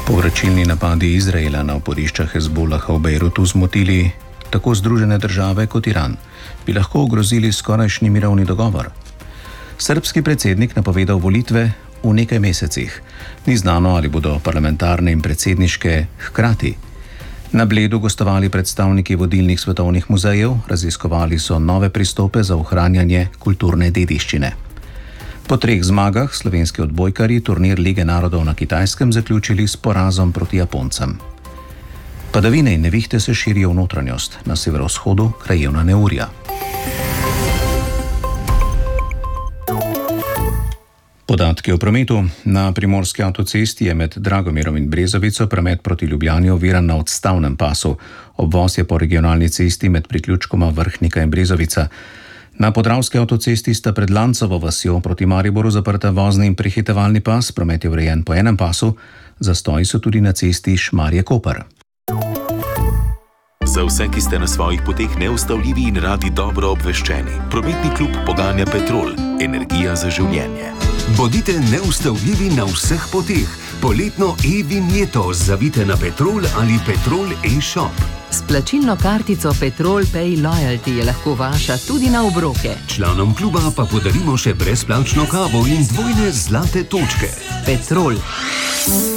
Povračilni napadi Izraela na oporišča Hezbolaha v Bejrutu zmotili tako Združene države kot Iran, bi lahko ogrozili skorajšnji mirovni dogovor. Srbski predsednik napovedal volitve v nekaj mesecih. Ni znano, ali bodo parlamentarne in predsedniške hkrati. Na Bledu gostovali predstavniki vodilnih svetovnih muzejev, raziskovali so nove pristope za ohranjanje kulturne dediščine. Po 3 zmagah slovenski odbojkarji turnir Lige narodov na Kitajskem zaključili s porazom proti Japoncem. Padavine in nevihte se širijo v notranjost, na severovzhodu krajevna neurja. Podatki o prometu. Na primorski avtocesti je med Dragomirom in Brezovico promet proti Ljubljani oviran na odstavnem pasu. Obvoz je po regionalni cesti med priključkoma Vrhnika in Brezovica. Na podravski avtocesti sta pred Lancovo vasjo proti Mariboru zaprta vozni in prehitevalni pas, promet je urejen po enem pasu, zastoji so tudi na cesti Šmarje-Koper. Za vse, ki ste na svojih poteh neustavljivi in radi dobro obveščeni, prometni klub poganja Petrol, energija za življenje. Bodite neustavljivi na vseh poteh. Poletno e-vinjeto zavite na Petrol ali Petrol e-shop. S plačilno kartico Petrol Pay Loyalty je lahko vaša tudi na obroke. Članom kluba pa podarimo še brezplačno kavo in 2 zlate točke. Petrol.